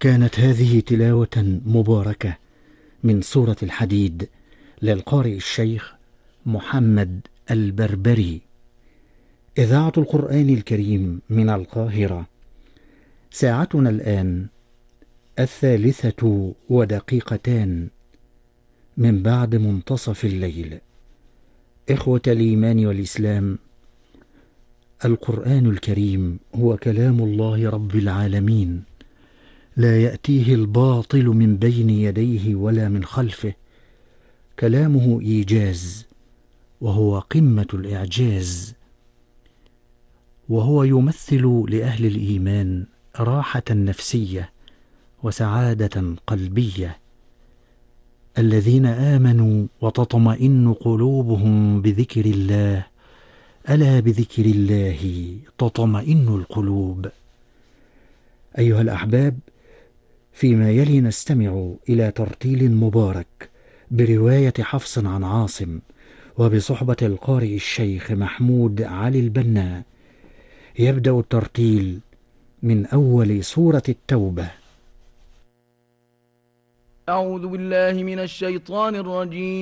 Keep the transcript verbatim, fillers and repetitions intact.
كانت هذه تلاوة مباركة من سورة الحديد للقارئ الشيخ محمد البربري. إذاعة القرآن الكريم من القاهرة. ساعتنا الآن الثالثة ودقيقتان من بعد منتصف الليل. إخوة الإيمان والإسلام، القرآن الكريم هو كلام الله رب العالمين، لا يأتيه الباطل من بين يديه ولا من خلفه. كلامه إيجاز، وهو قمة الإعجاز، وهو يمثل لأهل الإيمان راحة نفسية وسعادة قلبية، الذين آمنوا وتطمئن قلوبهم بذكر الله، ألا بذكر الله تطمئن القلوب. أيها الأحباب، فيما يلي نستمع إلى ترتيل مبارك برواية حفص عن عاصم وبصحبة القارئ الشيخ محمود علي البنا. يبدأ الترتيل من أول سورة التوبة. أعوذ بالله من الشيطان الرجيم.